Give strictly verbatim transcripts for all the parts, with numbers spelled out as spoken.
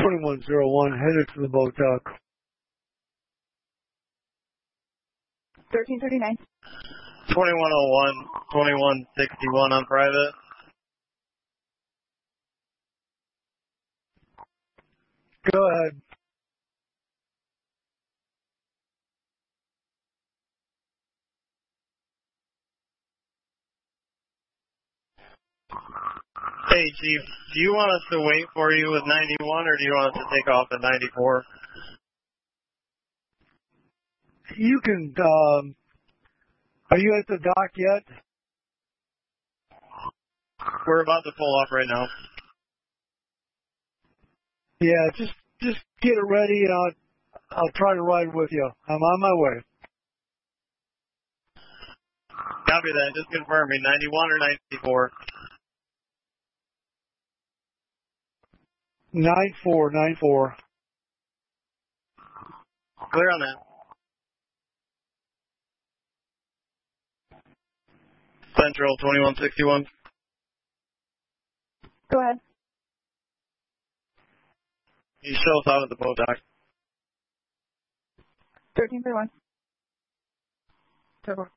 twenty-one oh one, headed to the boat dock. thirteen thirty-nine. twenty-one oh one, twenty-one sixty-one on private. Go ahead. Hey, Chief, do you want us to wait for you with ninety-one, or do you want us to take off at ninety-four? You can, um, are you at the dock yet? We're about to pull off right now. Yeah, just just get it ready, and I'll, I'll try to ride with you. I'm on my way. Copy that. Just confirm me, ninety-one or ninety-four? nine four, nine four. Clear on that. Central, twenty-one sixty-one. Go ahead. You show us out at the boat dock. thirteen thirty-one. Turbo.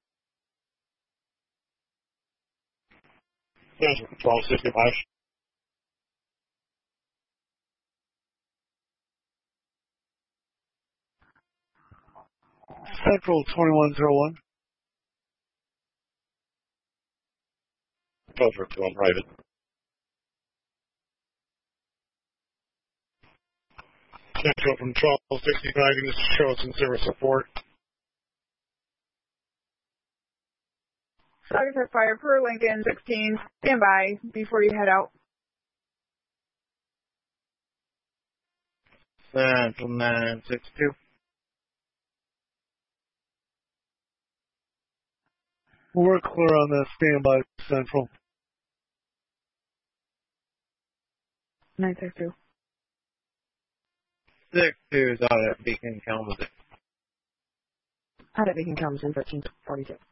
twelve sixty-five. Central, twenty-one oh one. Over to on private. Central from twelve sixty-five, you just show us some service support. Target for fire per Lincoln sixteen. Stand by before you head out. Central nine six two. We're clear on that standby, Central. nine six two. Six two is out at Beacon Kalamazoo. Out at Beacon Kalamazoo, thirteen forty-two.